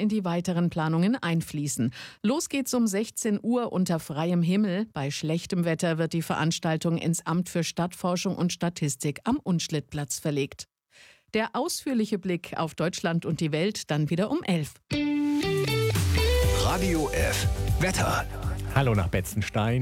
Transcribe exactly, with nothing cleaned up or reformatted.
in die weiteren Planungen einfließen. Los geht's um sechzehn Uhr unter freiem Himmel. Bei schlechtem Wetter wird die Veranstaltung ins Amt für Stadtforschung und Statistik am Unschlittplatz verlegt. Der ausführliche Blick auf Deutschland und die Welt dann wieder um elf. Radio F. Wetter. Hallo nach Betzenstein.